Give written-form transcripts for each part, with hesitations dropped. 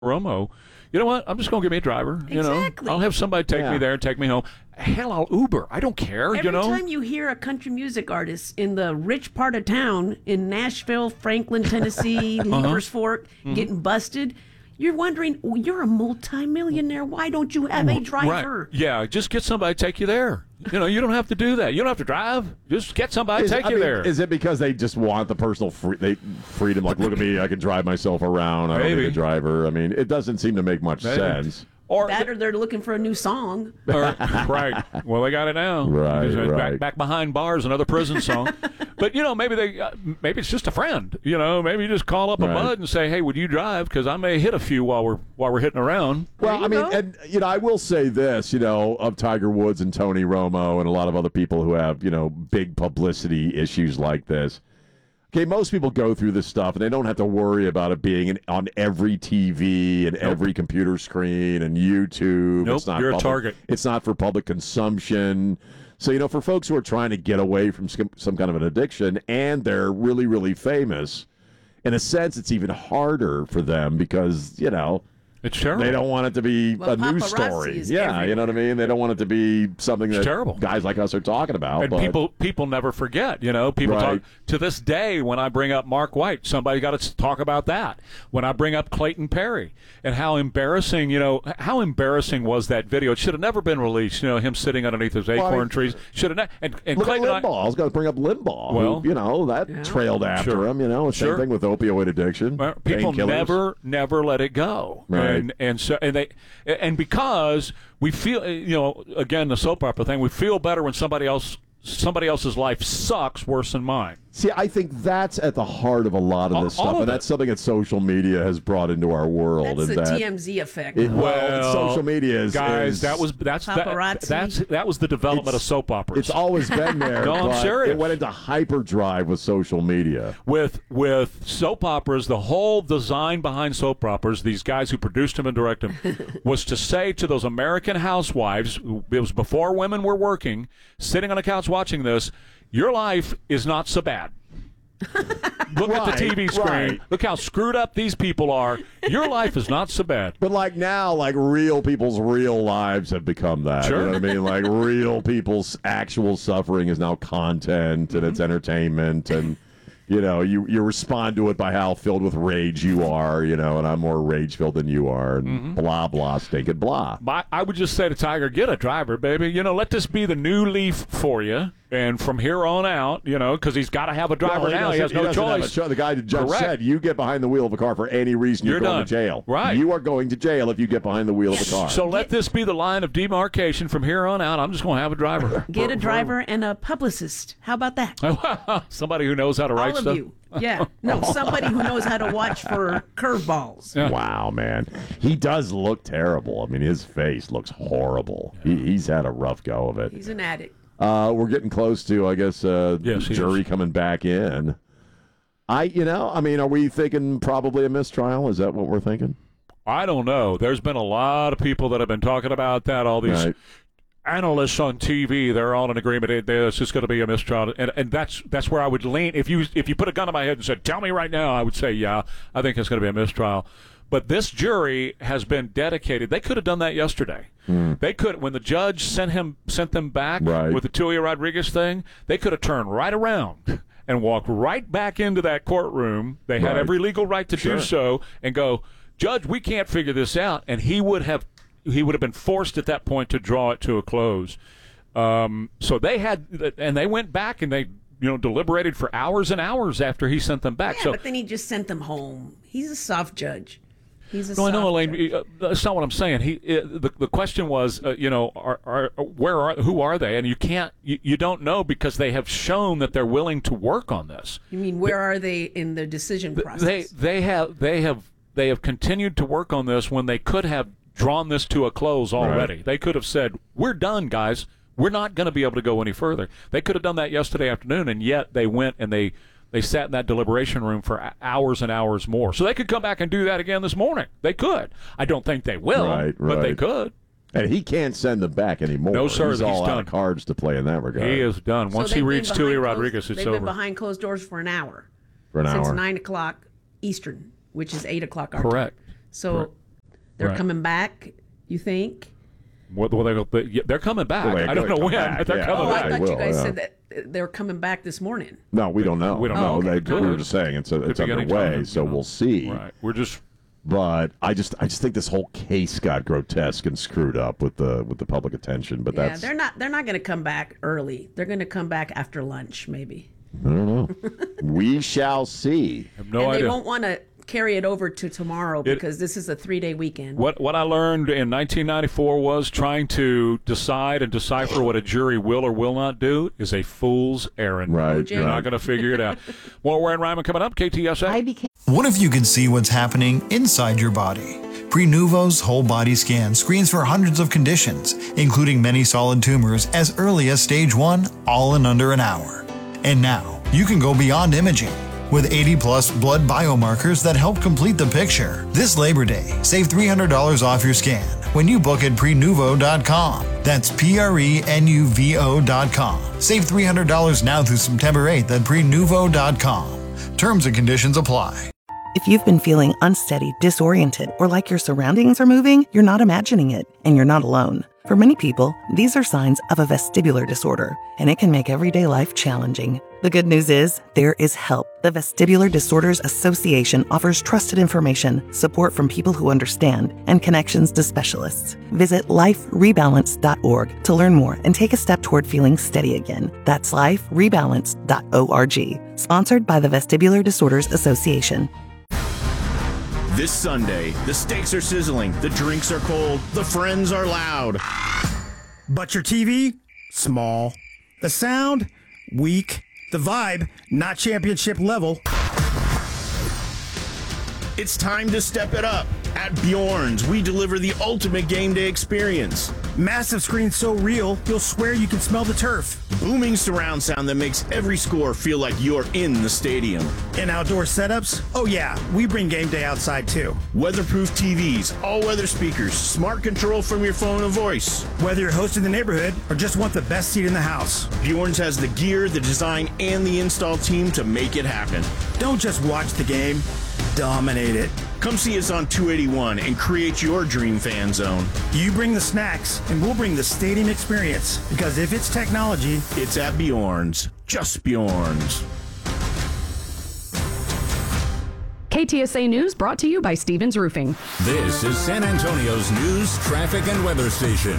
Romo, you know what? I'm just going to give me a driver. Exactly. I'll have somebody take me there and take me home. Hell, I'll Uber. I don't care. Every time you hear a country music artist in the rich part of town in Nashville, Franklin, Tennessee, Leavers Fork, getting busted, you're wondering, you're a multimillionaire. Why don't you have a driver? Right. Yeah, just get somebody to take you there. You don't have to do that. You don't have to drive. Just get somebody to take you there. Is it because they just want the personal freedom? Like, look at me, I can drive myself around. I don't need a driver. I mean, it doesn't seem to make much sense. Or they're looking for a new song. Right. Well, they got it now. Right. Back behind bars, another prison song. But maybe it's just a friend. Maybe you just call up a bud and say, "Hey, would you drive? Because I may hit a few while we're hitting around." Well, I mean, and I will say this, of Tiger Woods and Tony Romo and a lot of other people who have big publicity issues like this. Okay, most people go through this stuff, and they don't have to worry about it being on every TV and every computer screen and YouTube. Nope, you're a target. It's not for public consumption. So, for folks who are trying to get away from some kind of an addiction, and they're really, really famous, in a sense, it's even harder for them because, it's terrible. They don't want it to be a news story. Everywhere. You know what I mean? They don't want it to be something that guys like us are talking about. And people never forget, People talk to this day when I bring up Mark White, somebody got to talk about that. When I bring up Clayton Perry and how embarrassing was that video? It should have never been released, him sitting underneath those acorn trees. Should have and look Clayton at Limbaugh. I was going to bring up Limbaugh. Well, who, that trailed after him, Same thing with opioid addiction. Well, people never let it go. Right. And because we feel, again, the soap opera thing, we feel better when somebody else's life sucks worse than mine. See, I think that's at the heart of a lot of this stuff, and that's something that social media has brought into our world. That's the TMZ effect. Social media guys. That was the development of soap operas. It's always been there. No, I'm serious. It went into hyperdrive with social media. With soap operas, the whole design behind soap operas, these guys who produced them and directed them, was to say to those American housewives, it was before women were working, sitting on a couch watching this, your life is not so bad. Look at the TV screen. Right. Look how screwed up these people are. Your life is not so bad. But now, real people's real lives have become that. Sure. You know what I mean? Like real people's actual suffering is now content and it's entertainment and you respond to it by how filled with rage you are, and I'm more rage-filled than you are, and blah, blah, stinking blah. I would just say to Tiger, get a driver, baby. Let this be the new leaf for you. And from here on out, because he's got to have a driver now. He has no choice. The guy just said, you get behind the wheel of a car for any reason, you're going to jail. Right. You are going to jail if you get behind the wheel of a car. So let this be the line of demarcation. From here on out, I'm just going to have a driver. Get a driver and a publicist. How about that? Somebody who knows how to write stuff. All of you. Yeah. No, somebody who knows how to watch for curveballs. Yeah. Wow, man. He does look terrible. I mean, his face looks horrible. He's had a rough go of it. He's an addict. We're getting close to, I guess, jury coming back in. Are we thinking probably a mistrial? Is that what we're thinking? I don't know. There's been a lot of people that have been talking about that. All these analysts on TV, they're all in agreement. It's just going to be a mistrial, and that's where I would lean. If you put a gun to my head and said, "Tell me right now," I would say, "Yeah, I think it's going to be a mistrial." But this jury has been dedicated. They could have done that yesterday. They could, when the judge sent them back with the Tulia Rodriguez thing, they could have turned right around and walked right back into that courtroom. They had every legal right to do so and go, "Judge, we can't figure this out." And he would have been forced at that point to draw it to a close. So they went back and they deliberated for hours and hours after he sent them back. Yeah, but then he just sent them home. He's a soft judge. No, I know, Elaine. That's not what I'm saying. The question was, who are they? And you don't know because they have shown that they're willing to work on this. You mean where are they in the decision process? They have continued to work on this when they could have drawn this to a close already. Right. They could have said, "We're done, guys. We're not going to be able to go any further." They could have done that yesterday afternoon, and yet they went and they sat in that deliberation room for hours and hours more. So they could come back and do that again this morning. They could. I don't think they will, but they could. And he can't send them back anymore. No, sir. He's all out of cards to play in that regard. He is done. Once he reads Tulia Rodriguez, it's over. They've been behind closed doors for an hour. Since 9 o'clock Eastern, which is 8 o'clock our Correct. time. So They're coming back, you think? Well, they're coming back. Well, I don't know when, but they're coming I back. thought you guys said that they're coming back this morning. No, we don't know. We don't know. We Okay. were just saying it's underway, so we'll see. Right. We're just. But I just think this whole case got grotesque and screwed up with the public attention. But Yeah, they're not going to come back early. They're going to come back after lunch, maybe. I don't know. We shall see. I have no and idea. they won't want to carry it over to tomorrow because this is a 3-day weekend. What I learned in 1994 was trying to decide and decipher what a jury will or will not do is a fool's errand. Right. You're not going to figure it out. More Warren Ryman coming up. KTSA. What if you could see what's happening inside your body? Prenuvo's whole body scan screens for hundreds of conditions, including many solid tumors as early as stage 1, all in under an hour. And now, you can go beyond imaging. With 80-plus blood biomarkers that help complete the picture. This Labor Day, save $300 off your scan when you book at Prenuvo.com. That's Prenuvo.com. Save $300 now through September 8th at Prenuvo.com. Terms and conditions apply. If you've been feeling unsteady, disoriented, or like your surroundings are moving, you're not imagining it, and you're not alone. For many people, these are signs of a vestibular disorder, and it can make everyday life challenging. The good news is, there is help. The Vestibular Disorders Association offers trusted information, support from people who understand, and connections to specialists. Visit liferebalance.org to learn more and take a step toward feeling steady again. That's liferebalance.org. Sponsored by the Vestibular Disorders Association. This Sunday, the steaks are sizzling, the drinks are cold, the friends are loud. But your TV? Small. The sound? Weak. The vibe? Not championship level. It's time to step it up. At Bjorn's, we deliver the ultimate game day experience. Massive screen so real, you'll swear you can smell the turf. Booming surround sound that makes every score feel like you're in the stadium. And outdoor setups? Oh yeah, we bring game day outside too. Weatherproof TVs, all-weather speakers, smart control from your phone and voice. Whether you're hosting the neighborhood or just want the best seat in the house, Bjorn's has the gear, the design, and the install team to make it happen. don't just watch the game, dominate it. Come see us on 281 and create your dream fan zone. You bring the snacks, and we'll bring the stadium experience. Because if it's technology, It's at Bjorn's. Just Bjorn's. KTSA News brought to you by Stevens Roofing. This is San Antonio's news, traffic, and weather station.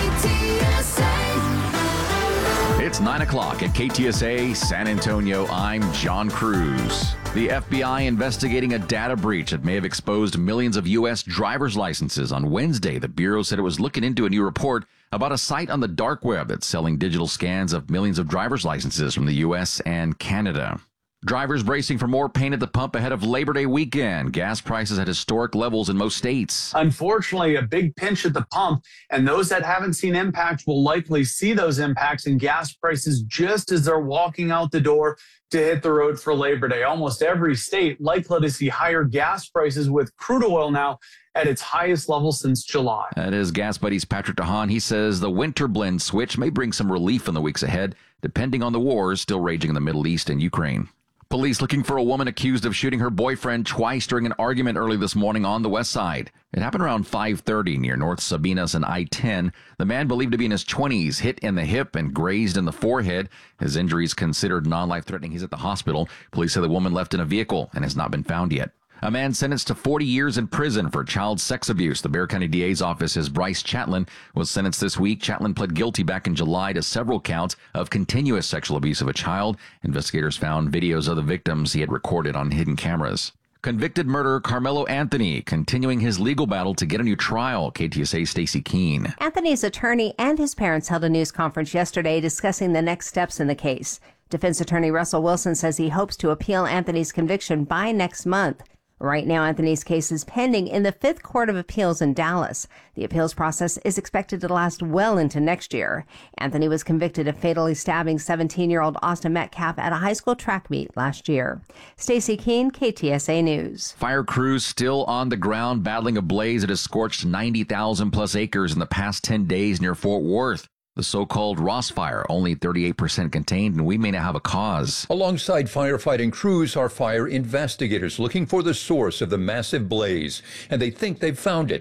It's 9 o'clock at KTSA San Antonio. I'm John Cruz. The FBI investigating a data breach that may have exposed millions of U.S. driver's licenses. On Wednesday, the Bureau said it was looking into a new report about a site on the dark web that's selling digital scans of millions of driver's licenses from the U.S. and Canada. Drivers bracing for more pain at the pump ahead of Labor Day weekend. Gas prices at historic levels in most states. Unfortunately, a big pinch at the pump, and those that haven't seen impact will likely see those impacts in gas prices just as they're walking out the door to hit the road for Labor Day. Almost every state likely to see higher gas prices, with crude oil now at its highest level since July. That is Gas Buddy's Patrick DeHaan. He says the winter blend switch may bring some relief in the weeks ahead, depending on the wars still raging in the Middle East and Ukraine. Police looking for a woman accused of shooting her boyfriend twice during an argument early this morning on the west side. It happened around 5:30 near North Sabinas and I-10. The man, believed to be in his 20s, hit in the hip and grazed in the forehead. His injuries considered non-life-threatening. He's at the hospital. Police say the woman left in a vehicle and has not been found yet. A man sentenced to 40 years in prison for child sex abuse. The Bexar County DA's office says Bryce Chatlin was sentenced this week. Chatlin pled guilty back in July to several counts of continuous sexual abuse of a child. Investigators found videos of the victims he had recorded on hidden cameras. Convicted murderer Carmelo Anthony continuing his legal battle to get a new trial. KTSA's Stacey Keene. Anthony's attorney and his parents held a news conference yesterday discussing the next steps in the case. Defense attorney Russell Wilson says he hopes to appeal Anthony's conviction by next month. Right now, Anthony's case is pending in the Fifth Court of Appeals in Dallas. The appeals process is expected to last well into next year. Anthony was convicted of fatally stabbing 17-year-old Austin Metcalf at a high school track meet last year. Stacey Keene, KTSA News. Fire crews still on the ground battling a blaze that has scorched 90,000 plus acres in the past 10 days near Fort Worth. The so-called Ross Fire, only 38% contained, and we may not have a cause. Alongside firefighting crews are fire investigators looking for the source of the massive blaze, and they think they've found it.